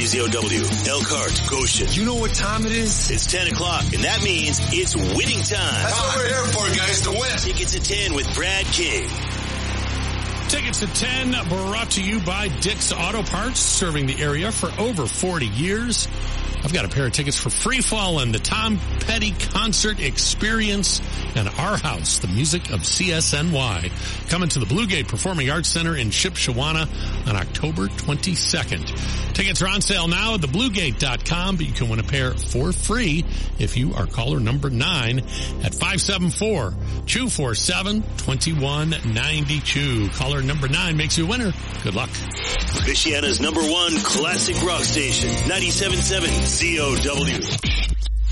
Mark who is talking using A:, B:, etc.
A: WZOW, Elkhart, Goshen.
B: You know what time it is?
A: It's 10 o'clock, and that means it's winning time.
B: That's what we're here for, guys, to win.
A: Tickets at 10 with Brad King.
C: Tickets at 10 brought to you by Dick's Auto Parts, serving the area for over 40 years. I've got a pair of tickets for Free Fallin', the Tom Petty Concert Experience, and Our House, the music of CSNY, coming to the Blue Gate Performing Arts Center in Shipshewana on October 22nd. Tickets are on sale now at thebluegate.com, but you can win a pair for free if you are caller number 9 at 574-247-2192. Caller number 9 makes you a winner. Good luck.
A: Michiana's #1 classic rock station, 97.7 ZOW.